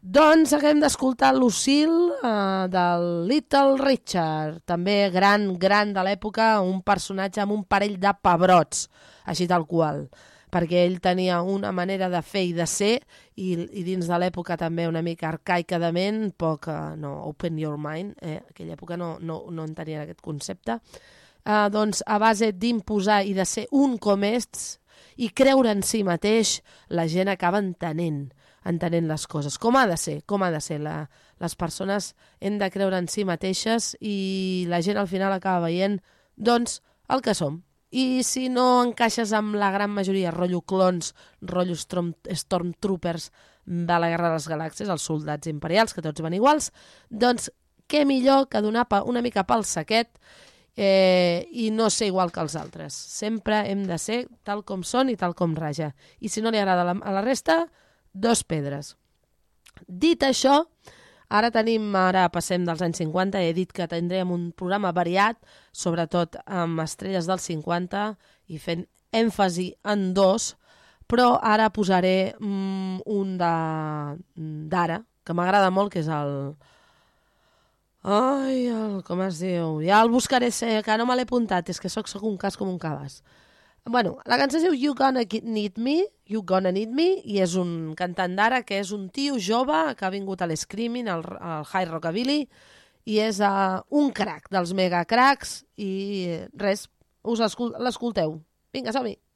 Doncs acabem d'escoltar Lucille del Little Richard, també gran de l'època, un personatge amb un parell de pebrots, així tal qual, perquè ell tenia una manera de fer i de ser, i dins de l'època també una mica arcaica de ment, open your mind, aquella època no en tenien aquest concepte, doncs a base d'imposar i de ser un com ets i creure en si mateix, la gent acaba entenent les coses, com ha de ser. Les persones hem de creure en si mateixes i la gent al final acaba veient, doncs, el que som. I si no encaixes amb la gran majoria, rotllo clons, rotllo stormtroopers de la Guerra de les Galàxies, els soldats imperials, que tots van iguals, doncs què millor que donar una mica pel saquet i no ser igual que els altres. Sempre hem de ser tal com són i tal com raja. I si no li agrada a la resta, 2 pedres. Dit això, ara passem dels anys 50, he dit que tindrem un programa variat, sobretot amb estrelles dels 50 i fent èmfasi en 2, però ara posaré un d'ara, que m'agrada molt, que és com es diu? Ja el buscaré, que no me l'he apuntat, és que soc un cas com un cabàs. Bueno, la cançó es diu You Gonna Need Me, i és un cantant d'ara que és un tio jove que ha vingut a l'Screaming, al High Rockabilly, i és un crack dels mega cracks, i res, l'escolteu. Vinga, som-hi!